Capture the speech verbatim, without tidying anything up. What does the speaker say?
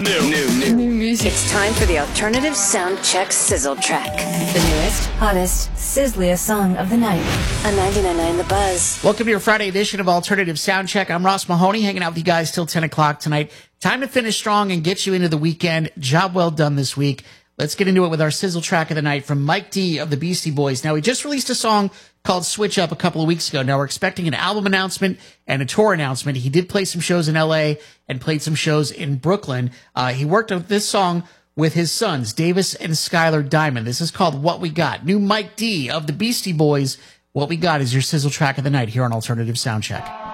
new. New, new. New music. It's time for the Alternative Soundcheck Sizzle Track. The newest, hottest, sizzliest song of the night. On ninety-nine point nine The Buzz. Welcome to your Friday edition of Alternative Soundcheck. I'm Ross Mahoney, hanging out with you guys till ten o'clock tonight. Time to finish strong and get you into the weekend. Job well done this week. Let's get into it with our sizzle track of the night from Mike D of the Beastie Boys. Now, he just released a song called Switch Up a couple of weeks ago. Now, we're expecting an album announcement and a tour announcement. He did play some shows in L A and played some shows in Brooklyn. Uh, he worked on this song with his sons, Davis and Skylar Diamond. This is called What We Got. New Mike D of the Beastie Boys. What We Got is your sizzle track of the night here on Alternative Soundcheck.